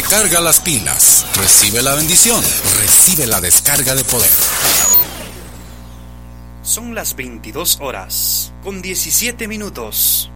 Recarga las pilas. Recibe la bendición. Recibe la descarga de poder. Son las 22 horas, con 17 minutos.